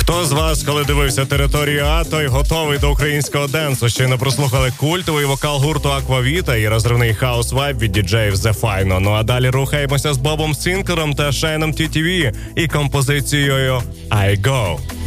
Хто з вас, коли дивився «Територію А», той готовий до українського денсу? Щойно прослухали культовий вокал гурту «Аквавіта» і розривний хаус-вайб від діджеїв The Fino. Ну а далі рухаємося з Бобом Сінклером та Шайном TTV і композицією «I Go».